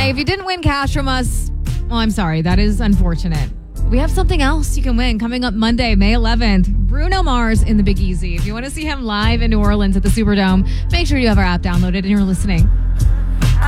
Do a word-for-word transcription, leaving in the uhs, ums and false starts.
Hey, if you didn't win cash from us, well, I'm sorry. That is unfortunate. We have something else you can win coming up Monday, May eleventh. Bruno Mars in the Big Easy. If you want to see him live in New Orleans at the Superdome, make sure you have our app downloaded and you're listening.